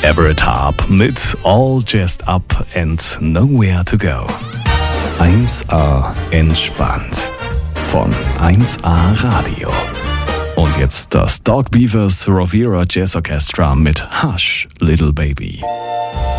Everett Harp mit All Jazzed Up and Nowhere to Go. 1A entspannt von 1A Radio. Und jetzt das Dog Beavers Rovira Jazz Orchestra mit Hush, Little Baby.